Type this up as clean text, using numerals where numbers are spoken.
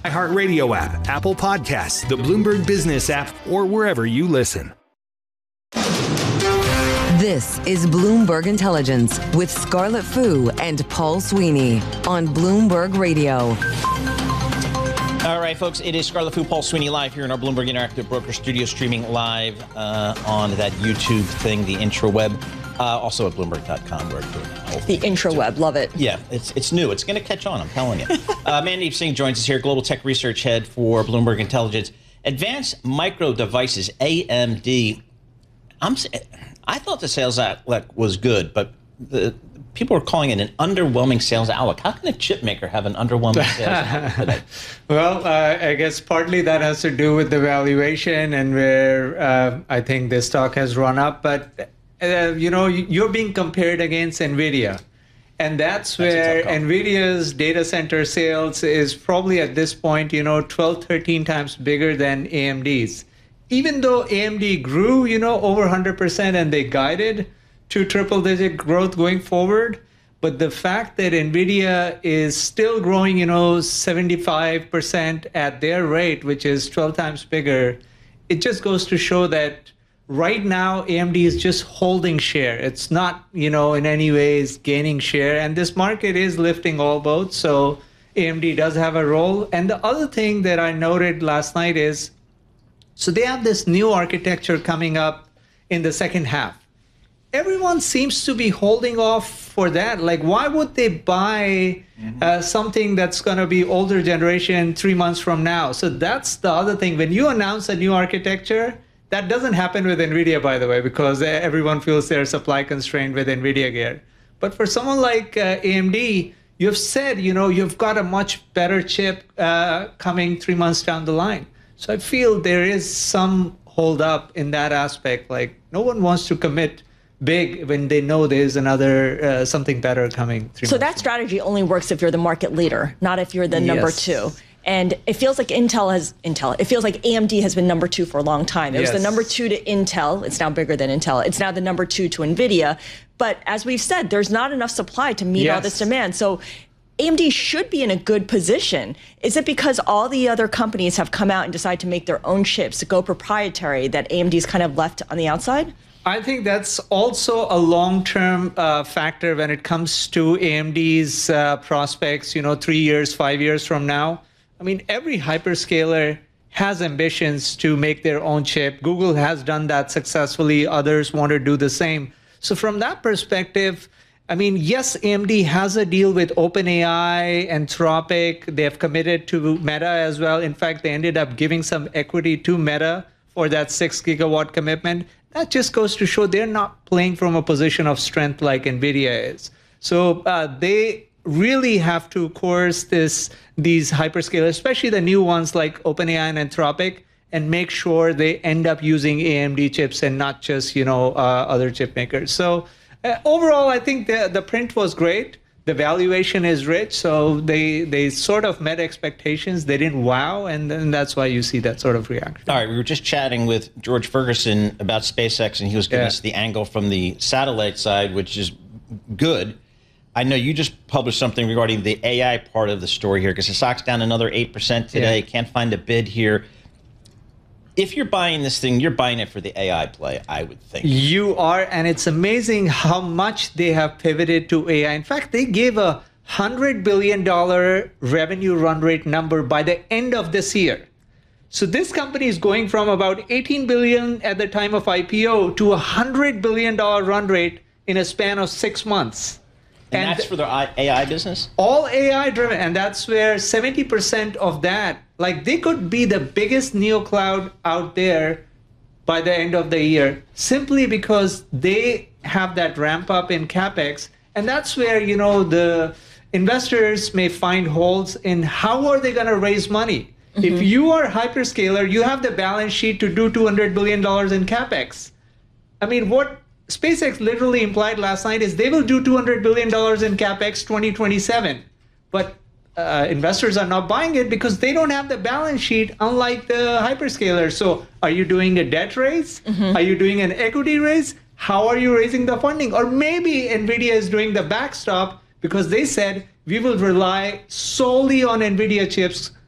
iHeartRadio app, Apple Podcasts, the Bloomberg Business app, or wherever you listen. This is Bloomberg Intelligence with Scarlett Fu and Paul Sweeney on Bloomberg Radio. All right, folks, it is Scarlett Fu, Paul Sweeney live here in our Bloomberg Interactive Broker Studio, streaming live on that YouTube thing, the intraweb, also at Bloomberg.com. The intraweb, love it. Yeah, it's new. It's going to catch on, I'm telling you. Mandeep Singh joins us here, Global Tech Research Head for Bloomberg Intelligence. Advanced Micro Devices, AMD. I thought the sales outlook was good, but people are calling it an underwhelming sales outlook. How can a chip maker have an underwhelming sales outlook today? Well, I guess partly that has to do with the valuation and where I think the stock has run up. But, you're being compared against NVIDIA. And that's where NVIDIA's data center sales is probably at this point, 12, 13 times bigger than AMD's. Even though AMD grew, over 100% and they guided to triple-digit growth going forward, but the fact that NVIDIA is still growing, 75% at their rate, which is 12 times bigger, it just goes to show that right now AMD is just holding share. It's not, in any ways gaining share, and this market is lifting all boats, so AMD does have a role. And the other thing that I noted last night is, so they have this new architecture coming up in the second half. Everyone seems to be holding off for that. Like, why would they buy something that's going to be older generation 3 months from now? So that's the other thing. When you announce a new architecture, that doesn't happen with NVIDIA, by the way, because everyone feels they're supply constrained with NVIDIA gear. But for someone like AMD, you've said, you've got a much better chip coming 3 months down the line. So I feel there is some hold up in that aspect. Like, no one wants to commit big when they know there's another something better coming. So that strategy only works if you're the market leader, not if you're the number two. And it feels like it feels like AMD has been number two for a long time. It was the number two to Intel. It's now bigger than Intel. It's now the number two to NVIDIA. But as we've said, there's not enough supply to meet all this demand. So AMD should be in a good position. Is it because all the other companies have come out and decided to make their own chips, to go proprietary, that AMD's kind of left on the outside? I think that's also a long-term factor when it comes to AMD's prospects, 3 years, 5 years from now. I mean, every hyperscaler has ambitions to make their own chip. Google has done that successfully. Others want to do the same. So from that perspective, I mean, yes, AMD has a deal with OpenAI, Anthropic. They have committed to Meta as well. In fact, they ended up giving some equity to Meta for that 6 gigawatt commitment. That just goes to show they're not playing from a position of strength like NVIDIA is. So they really have to coerce these hyperscalers, especially the new ones like OpenAI and Anthropic, and make sure they end up using AMD chips and not just, other chip makers. So overall, I think the print was great. The valuation is rich, so they sort of met expectations. They didn't wow, and that's why you see that sort of reaction. All right, we were just chatting with George Ferguson about SpaceX, and he was giving us the angle from the satellite side, which is good. I know you just published something regarding the AI part of the story here, because the stock's down another 8% today. Can't find a bid here. If you're buying this thing, you're buying it for the AI play, I would think. You are, and it's amazing how much they have pivoted to AI. In fact, they gave a $100 billion revenue run rate number by the end of this year. So this company is going from about $18 billion at the time of IPO to a $100 billion run rate in a span of 6 months. And that's for their AI business? All AI driven, and that's where 70% of that, like, they could be the biggest neocloud out there by the end of the year, simply because they have that ramp up in CapEx. And that's where, the investors may find holes in how are they going to raise money. If you are a hyperscaler, you have the balance sheet to do $200 billion in CapEx. I mean, what SpaceX literally implied last night is they will do $200 billion in CapEx 2027. But investors are not buying it because they don't have the balance sheet, unlike the hyperscalers. So are you doing a debt raise? Are you doing an equity raise? How are you raising the funding? Or maybe NVIDIA is doing the backstop because they said we will rely solely on NVIDIA chips